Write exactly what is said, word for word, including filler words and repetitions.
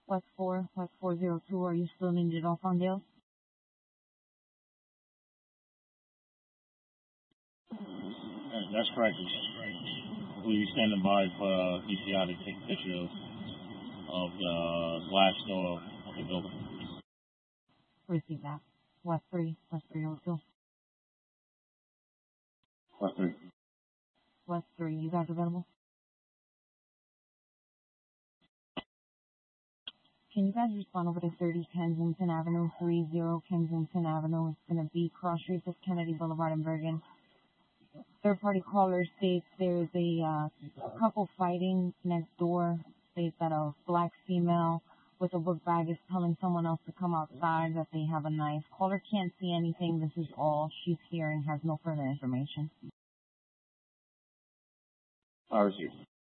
West four, West four zero two, are you still needed off on Dale? That's correct. We'll be standing by for uh, E C I to take pictures of the glass door of the building. Receive that. West three, West three oh two. West three. West three, you guys available? Can you guys respond over to thirty Kensington Avenue, three zero Kensington Avenue? It's going to be cross streets of Kennedy Boulevard in Bergen. Third party caller states there's a uh, couple fighting next door. States that a black female with a book bag is telling someone else to come outside, that they have a knife. Caller can't see anything. This is all she's hearing, has no further information. I received.